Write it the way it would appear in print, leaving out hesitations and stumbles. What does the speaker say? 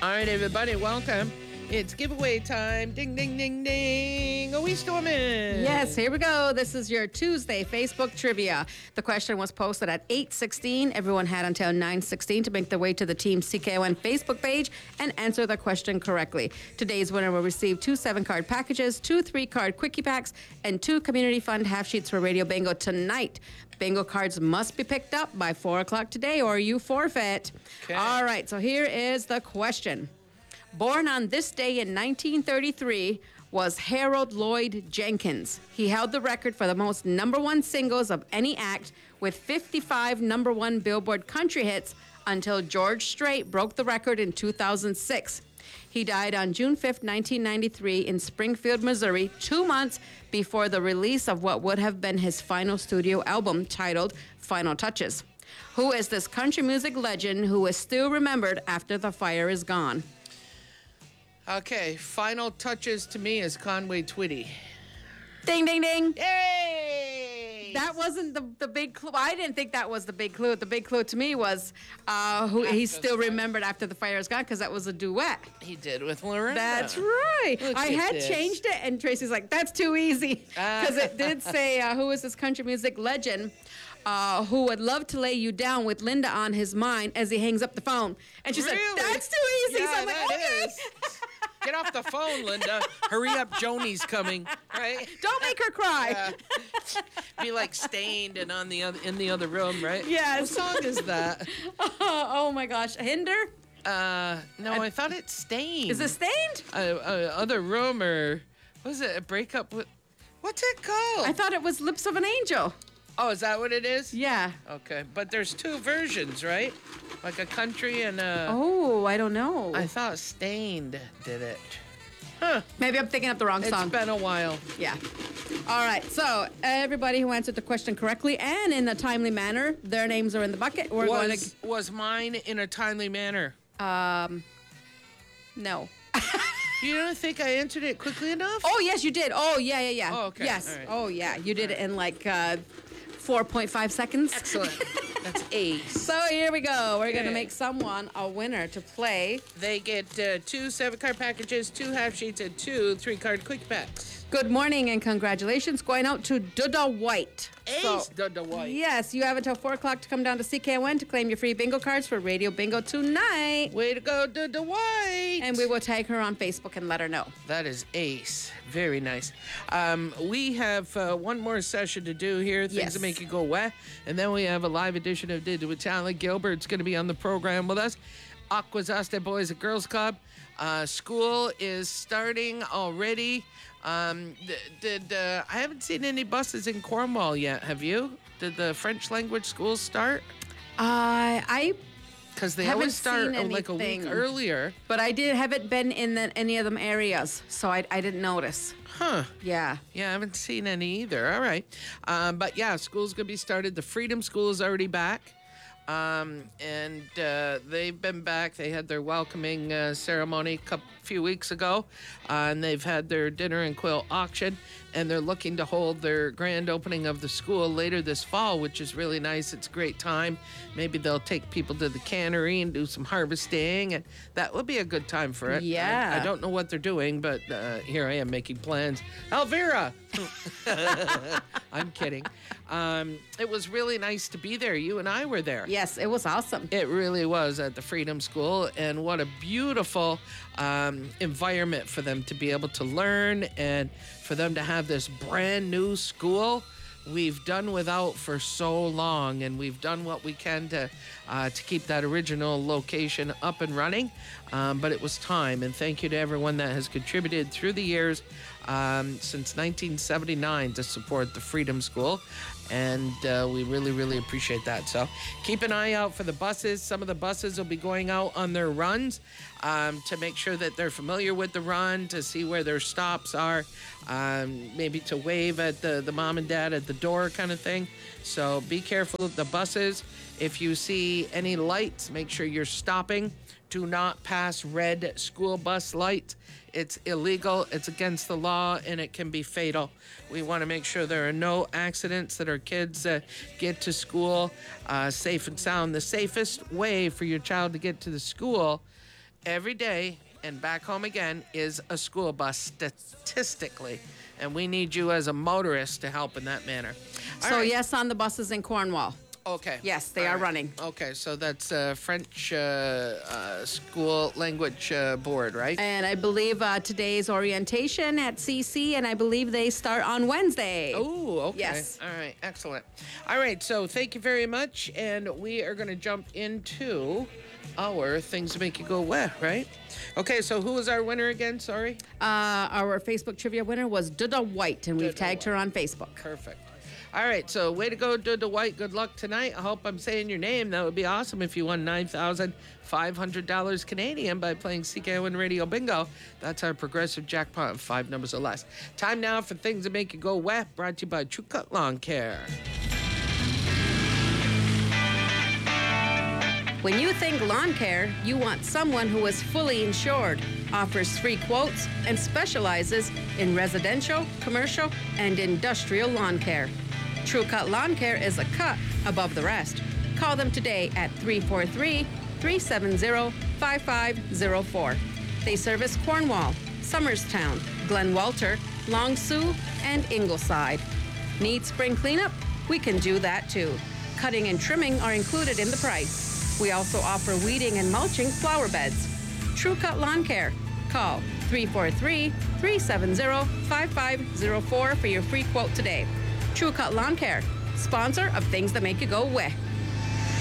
All right, everybody, welcome. It's giveaway time. Ding, ding, ding, ding. Are we storming? Yes, here we go. This is your Tuesday Facebook trivia. The question was posted at 8:16. Everyone had until 9:16 to make their way to the Team CKON Facebook page and answer the question correctly. Today's winner will receive 2 7-card packages, 2 3-card quickie packs, and 2 community fund half sheets for Radio Bingo tonight. Bingo cards must be picked up by 4 o'clock today or you forfeit. Okay. All right, so here is the question. Born on this day in 1933 was Harold Lloyd Jenkins. He held the record for the most #1 singles of any act with 55 #1 Billboard country hits until George Strait broke the record in 2006. He died on June 5th, 1993 in Springfield, Missouri, 2 months before the release of what would have been his final studio album titled Final Touches. Who is this country music legend who is still remembered after the fire is gone? Okay, final touches to me is Conway Twitty. Ding, ding, ding. Yay! That wasn't the big clue. I didn't think that was the big clue. The big clue to me was who he's still remembered after the fire is gone because that was a duet. He did with Loretta. That's right. Look I at had this. changed it, and Tracy's like, that's too easy. Because it did say, who is this country music legend who would love to lay you down with Linda on his mind as he hangs up the phone? And she said, Really? that's too easy. Yeah, so I'm like, that okay. is. Get off the phone, Linda. Hurry up, Joni's coming. Right? Don't make her cry. Be like Stained and on the other in the other room, right? Yes. What song is that? Oh my gosh. Hinder? No, I thought it's Stained. Is it Stained? Other room or was it a breakup with? What's it called? I thought it was Lips of an Angel. Oh, is that what it is? Yeah. Okay, but there's 2 versions, right? Like a country and a. Oh, I don't know. I thought Stained did it. Huh. Maybe I'm thinking of the wrong It's song. been a while. Yeah. All right. So everybody who answered the question correctly and in a timely manner, their names are in the bucket. We're going to. Was mine in a timely manner? No. You don't think I answered it quickly enough? Oh yes, you did. Oh yeah. Oh, okay. Yes. All right. Oh yeah, you did it in like 4.5 seconds. Excellent. That's ace. So here we go. We're going to Okay. make someone a winner to play. They get 2 7-card packages, 2 half sheets, and 2 3-card quick packs. Good morning and congratulations going out to Duda White. Ace, Dunda White. Yes, you have until 4 o'clock to come down to CKON to claim your free bingo cards for Radio Bingo tonight. Way to go, Dunda White. And we will tag her on Facebook and let her know. That is ace. Very nice. We have one more session to do here, things Yes. to make you go wet. And then we have a live edition of Did with Talent. Gilbert's going to be on the program with us. Aquazaste Boys and Girls Club. School is starting already. I haven't seen any buses in Cornwall yet. Have you? Did the French language schools start? I Because they Haven't always start seen like a week anything. earlier. but I haven't been in any of them areas, so I didn't notice. Huh. Yeah. Yeah, I haven't seen any either. All right. But yeah, school's going to be started. The Freedom School is already back. And they've been back. They had their welcoming ceremony a few weeks ago. And they've had their dinner and quilt auction. And they're looking to hold their grand opening of the school later this fall, which is really nice. It's a great time. Maybe they'll take people to the cannery and do some harvesting. And that would be a good time for it. Yeah. I don't know what they're doing, but here I am making plans. Elvira! I'm kidding. It was really nice to be there. You and I were there. Yes, it was awesome. It really was at the Freedom School, and what a beautiful environment for them to be able to learn and for them to have this brand new school we've done without for so long, and we've done what we can to keep that original location up and running. But it was time, and thank you to everyone that has contributed through the years since 1979 to support the Freedom School. And we really, really appreciate that. So keep an eye out for the buses. Some of the buses will be going out on their runs to make sure that they're familiar with the run, to see where their stops are, maybe to wave at the mom and dad at the door kind of thing. So be careful of the buses. If you see any lights, make sure you're stopping. Do not pass red school bus lights. It's illegal, it's against the law, and it can be fatal. We want to make sure there are no accidents, that our kids get to school safe and sound. The safest way for your child to get to the school every day and back home again is a school bus statistically. And we need you as a motorist to help in that manner. All So right. yes, on the buses in Cornwall. Okay. Yes, they All are right. running. Okay, so that's French school language board, right? And I believe today's orientation at CC, and I believe they start on Wednesday. Oh, okay. Yes. All right, excellent. All right, so thank you very much, and we are going to jump into our things to make you go weh, right? Okay, so who was our winner again? Sorry. Our Facebook trivia winner was Duda White, and we've Duda tagged her on Facebook. Perfect. All right, so way to go, Duda White. Good luck tonight. I hope I'm saying your name. That would be awesome if you won $9,500 Canadian by playing CKON Radio Bingo. That's our progressive jackpot of 5 numbers or less. Time now for things that make you go weh, brought to you by True Cut Lawn Care. When you think lawn care, you want someone who is fully insured, offers free quotes, and specializes in residential, commercial, and industrial lawn care. True Cut Lawn Care is a cut above the rest. Call them today at 343-370-5504. They service Cornwall, Somerstown, Glen Walter, Long Sault, and Ingleside. Need spring cleanup? We can do that too. Cutting and trimming are included in the price. We also offer weeding and mulching flower beds. True Cut Lawn Care. Call 343-370-5504 for your free quote today. True Cut Lawn Care, sponsor of Things That Make You Go Weh.